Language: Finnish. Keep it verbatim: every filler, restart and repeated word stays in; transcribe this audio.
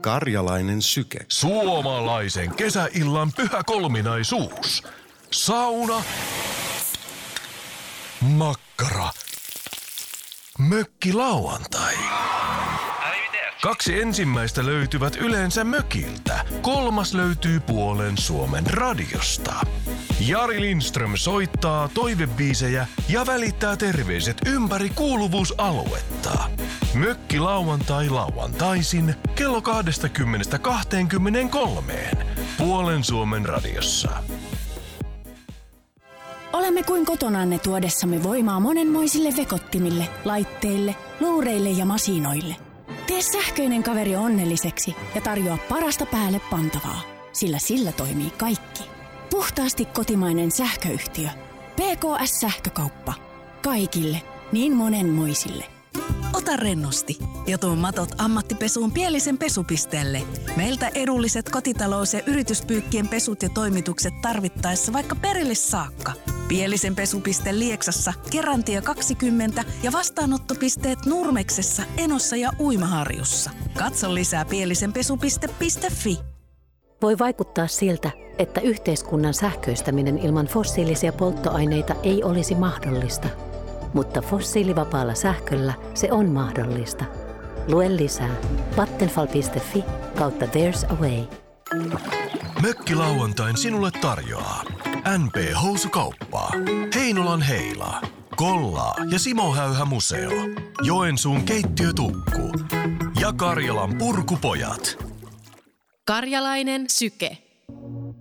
Karjalainen syke. Suomalaisen kesäillan pyhä kolminaisuus. Sauna. Makkara. Mökkilauantai. Kaksi ensimmäistä löytyvät yleensä mökiltä. Kolmas löytyy puolen Suomen radiosta. Jari Lindström soittaa toivebiisejä ja välittää terveiset ympäri kuuluvuusaluetta. Mökkilauantai lauantaisin kello kaksikymmentä kaksikymmentäkolme. Puolen Suomen radiossa. Olemme kuin kotonanne tuodessamme voimaa monenmoisille vekottimille, laitteille, luureille ja masinoille. Tee sähköinen kaveri onnelliseksi ja tarjoa parasta päälle pantavaa, sillä sillä toimii kaikki. Puhtaasti kotimainen sähköyhtiö. P K S-sähkökauppa. Kaikille, niin monenmoisille. Ota rennosti ja tuo matot ammattipesuun Pielisen pesupisteelle. Meiltä edulliset kotitalous- ja yrityspyykkien pesut ja toimitukset tarvittaessa vaikka perille saakka. Pielisen pesupiste Lieksassa, Kerantie kaksikymmentä ja vastaanottopisteet Nurmeksessa, Enossa ja Uimaharjussa. Katso lisää pielisenpesupiste piste fi. Voi vaikuttaa siltä, että yhteiskunnan sähköistäminen ilman fossiilisia polttoaineita ei olisi mahdollista. Mutta fossiilivapaalla sähköllä se on mahdollista. Lue lisää vattenfall piste fi kautta There's a Way. Mökkilauantain sinulle tarjoaa N P-housukauppaa, Heinolan Heila, Kollaa ja Simo Häyhä Museo, Joensuun keittiötukku ja Karjalan Purkupojat. Karjalainen syke.